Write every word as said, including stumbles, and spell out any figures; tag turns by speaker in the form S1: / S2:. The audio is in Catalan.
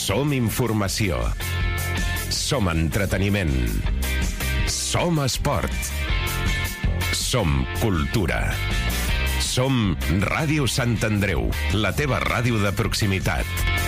S1: Som informació. Som entreteniment. Som esport. Som cultura. Som Ràdio Sant Andreu, la teva ràdio de proximitat.